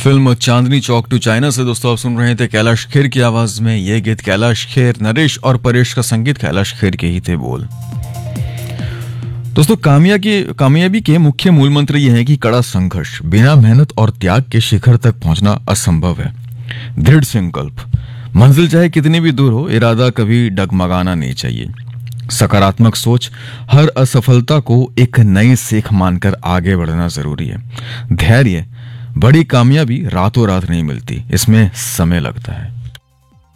Film Chandni Chowk to China से दोस्तों आप सुन रहे थे कैलाश खेर की आवाज में ये गीत। कैलाश खेर, नरेश और परेश का संगीत कैलाश खेर के ही थे बोल। दोस्तों कामयाबी के मुख्य मूल मंत्र ये है कि कड़ा संघर्ष, बिना मेहनत और त्याग के शिखर तक पहुंचना असंभव है। दृढ़ संकल्प, मंजिल चाहे कितनी भी दूर हो, इरादा कभी डगमगाना नहीं चाहिए। सकारात्मक सोच, हर असफलता को एक नई सीख मानकर आगे बढ़ना जरूरी है। धैर्य, बड़ी कामयाबी रातों रात नहीं मिलती, इसमें समय लगता है।